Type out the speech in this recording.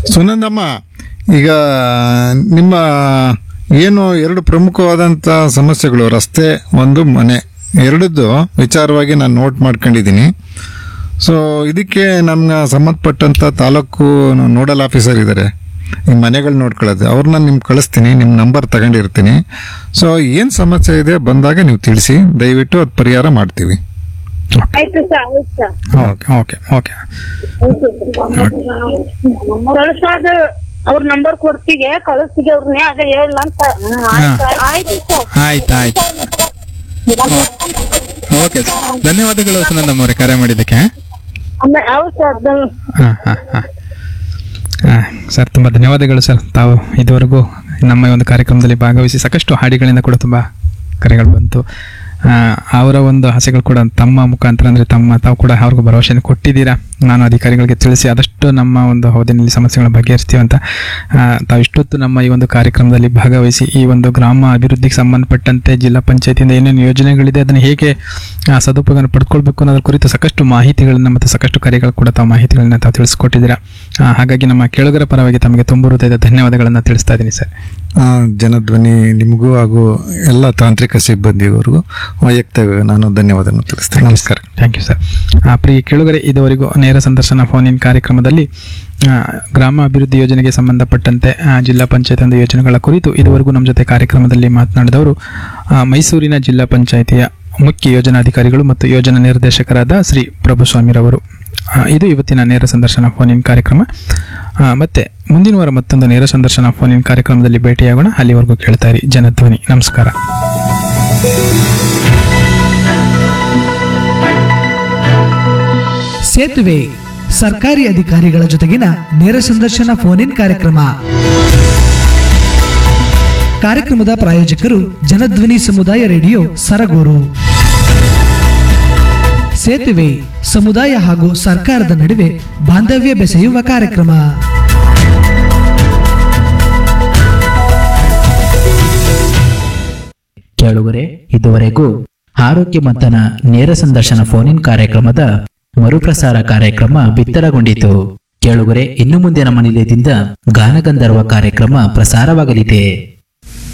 ಸುನಂದಮ್ಮ, ಈಗ ನಿಮ್ಮ ಏನು ಎರಡು ಪ್ರಮುಖವಾದಂಥ ಸಮಸ್ಯೆಗಳು, ರಸ್ತೆ ಒಂದು ಮನೆ, ಎರಡದ್ದು ವಿಚಾರವಾಗಿ ನಾನು ನೋಟ್ ಮಾಡ್ಕೊಂಡಿದ್ದೀನಿ. ಸೊ ಇದಕ್ಕೆ ನಮ್ಗೆ ಸಂಬಂಧಪಟ್ಟಂಥ ತಾಲೂಕು ನೋಡಲ್ ಆಫೀಸರ್ ಇದ್ದಾರೆ, ಈ ಮನೆಗಳು ನೋಡ್ಕೊಳ್ಳೋದು, ಅವ್ರನ್ನ ನಿಮ್ಗೆ ಕಳಿಸ್ತೀನಿ, ನಿಮ್ಮ ನಂಬರ್ ತಗೊಂಡಿರ್ತೀನಿ. ಸೊ ಏನು ಸಮಸ್ಯೆ ಇದೆ ಬಂದಾಗ ನೀವು ತಿಳಿಸಿ, ದಯವಿಟ್ಟು ಅದು ಪರಿಹಾರ ಮಾಡ್ತೀವಿ. ಆಯ್ತು ಸರ್, ಆಯ್ತು ಸರ್. ಓಕೆ ಓಕೆ ಓಕೆ ಕಳ್ಸಾದ ಅವ್ರ ನಂಬರ್ ಕೊಡ್ತೀವಿ, ಕಳಿಸ್ತೀವಿ ಅವ್ರನ್ನೇ, ಅದೇ ಹೇಳ ಅಂತ. ಆಯ್ತು ಸರ್. ಆಯ್ತು ಓಕೆ ಧನ್ಯವಾದಗಳು ಸುನಂದಮ್ಮ ಅವರೇ ಕರೆ ಮಾಡಿದ್ದಕ್ಕೆ. ಹೌದು ಸರ್. ಸರ್ ತುಂಬ ಧನ್ಯವಾದಗಳು ಸರ್. ತಾವು ಇದುವರೆಗೂ ನಮ್ಮ ಒಂದು ಕಾರ್ಯಕ್ರಮದಲ್ಲಿ ಭಾಗವಹಿಸಿ ಸಾಕಷ್ಟು ಹಾಡಿಗಳಿಂದ ಕೂಡ ತುಂಬ ಕರೆಗಳು ಬಂತು. ಅವರ ಒಂದು ಆಸೆಗಳು ಕೂಡ ತಮ್ಮ ಮುಖಾಂತರ ಅಂದರೆ ತಾವು ಕೂಡ ಅವ್ರಿಗೂ ಭರವಸೆಯನ್ನು ಕೊಟ್ಟಿದ್ದೀರಾ. ನಾನು ಅಧಿಕಾರಿಗಳಿಗೆ ತಿಳಿಸಿ ಆದಷ್ಟು ನಮ್ಮ ಒಂದು ಅವಧಿನಲ್ಲಿ ಸಮಸ್ಯೆಗಳ ಬಗೆಹರಿಸ್ತೀವಿ ಅಂತ. ತಾವು ಇಷ್ಟೊತ್ತು ನಮ್ಮ ಈ ಒಂದು ಕಾರ್ಯಕ್ರಮದಲ್ಲಿ ಭಾಗವಹಿಸಿ ಈ ಒಂದು ಗ್ರಾಮ ಅಭಿವೃದ್ಧಿಗೆ ಸಂಬಂಧಪಟ್ಟಂತೆ ಜಿಲ್ಲಾ ಪಂಚಾಯತಿಯಿಂದ ಏನೇನು ಯೋಜನೆಗಳಿದೆ ಅದನ್ನು ಹೇಗೆ ಸದುಪಯೋಗ ಪಡ್ಕೊಳ್ಬೇಕು ಅನ್ನೋದ್ರ ಕುರಿತು ಸಾಕಷ್ಟು ಮಾಹಿತಿಗಳನ್ನು ಮತ್ತು ಸಾಕಷ್ಟು ಕರೆಗಳು ಕೂಡ ತಾವು ಮಾಹಿತಿಗಳನ್ನ ತಾವು ತಿಳಿಸ್ಕೊಟ್ಟಿದ್ದೀರಾ. ಹಾಗಾಗಿ ನಮ್ಮ ಕೇಳುಗರ ಪರವಾಗಿ ತಮಗೆ ತುಂಬ ಹೃದಯದ ಧನ್ಯವಾದಗಳನ್ನು ತಿಳಿಸ್ತಾ ಇದ್ದೀನಿ ಸರ್. ಜನಧ್ವನಿ ನಿಮಗೂ ಹಾಗೂ ಎಲ್ಲ ತಾಂತ್ರಿಕ ಸಿಬ್ಬಂದಿಯವರೆಗೂ ವೈಯಕ್ತಿಕ ನಾನು ಧನ್ಯವಾದವನ್ನು ತಿಳಿಸ್ತೇನೆ. ನಮಸ್ಕಾರ. Thank you sir. ಪ್ರಿಯ ಕೇಳುಗರೆ, ಇದುವರೆಗೂ ನೇರ ಸಂದರ್ಶನ ಫೋನ್ ಇನ್ ಕಾರ್ಯಕ್ರಮದಲ್ಲಿ ಗ್ರಾಮ ಅಭಿವೃದ್ಧಿ ಯೋಜನೆಗೆ ಸಂಬಂಧಪಟ್ಟಂತೆ ಜಿಲ್ಲಾ ಪಂಚಾಯತ್ ಒಂದು ಯೋಜನೆಗಳ ಕುರಿತು ಇದುವರೆಗೂ ನಮ್ಮ ಜೊತೆ ಕಾರ್ಯಕ್ರಮದಲ್ಲಿ ಮಾತನಾಡಿದವರು ಮೈಸೂರಿನ ಜಿಲ್ಲಾ ಪಂಚಾಯಿತಿಯ ಮುಖ್ಯ ಯೋಜನಾಧಿಕಾರಿಗಳು ಮತ್ತು ಯೋಜನಾ ನಿರ್ದೇಶಕರಾದ ಶ್ರೀ ಪ್ರಭುಸ್ವಾಮಿರವರು. ಇದು ಇವತ್ತಿನ ನೇರ ಸಂದರ್ಶನ ಫೋನ್ ಇನ್ ಕಾರ್ಯಕ್ರಮ. ಮತ್ತೆ ಮುಂದಿನ ವಾರ ಮತ್ತೊಂದು ನೇರ ಸಂದರ್ಶನ ಫೋನ್ ಇನ್ ಕಾರ್ಯಕ್ರಮದಲ್ಲಿ ಭೇಟಿಯಾಗೋಣ. ಅಲ್ಲಿವರೆಗೂ ಕೇಳ್ತಾ ಇರಿ ಜನಧ್ವನಿ. ನಮಸ್ಕಾರ. ಸೇತುವೆ ಸರ್ಕಾರಿ ಅಧಿಕಾರಿಗಳ ಜೊತೆಗಿನ ನೇರ ಸಂದರ್ಶನ ಫೋನ್ ಇನ್ ಕಾರ್ಯಕ್ರಮದ ಪ್ರಾಯೋಜಕರು ಜನಧ್ವನಿ ಸಮುದಾಯ ರೇಡಿಯೋ ಸರಗೂರು. ಸೇತುವೆ ಸಮುದಾಯ ಹಾಗೂ ಸರ್ಕಾರದ ನಡುವೆ ಬಾಂಧವ್ಯ ಬೆಸೆಯುವ ಕಾರ್ಯಕ್ರಮ. ಕೇಳುಗರೆ, ಇದುವರೆಗೂ ಆರೋಗ್ಯ ಮಂಥನ ನೇರ ಸಂದರ್ಶನ ಫೋನ್ ಇನ್ ಕಾರ್ಯಕ್ರಮದ ಮರುಪ್ರಸಾರ ಕಾರ್ಯಕ್ರಮ ಬಿತ್ತರಗೊಂಡಿತು. ಕೇಳುಗರೆ, ಇನ್ನು ಮುಂದೆ ನಮ್ಮ ನಿಲಯದಿಂದ ಗಾನಗಂಧರ್ವ ಕಾರ್ಯಕ್ರಮ ಪ್ರಸಾರವಾಗಲಿದೆ.